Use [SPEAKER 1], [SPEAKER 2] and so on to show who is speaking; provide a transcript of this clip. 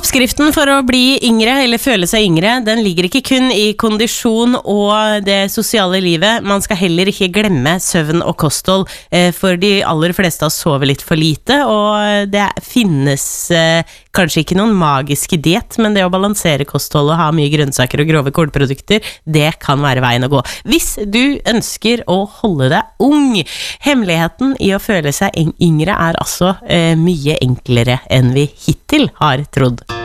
[SPEAKER 1] Oppskriften for å bli yngre, eller føle seg yngre, den ligger ikke kun i kondisjon og det sosiale livet. Man skal heller ikke glemme søvn og kosthold, for de aller fleste av oss sover litt for lite, og det finnes kanskje ikke noen magiske diett, men det å balansere kosthold og ha mye grønnsaker og grove kålprodukter, det kan være veien å gå. Hvis du ønsker å holde deg ung, hemmeligheten i å føle seg yngre er altså mye enklere enn vi hittil har trodd.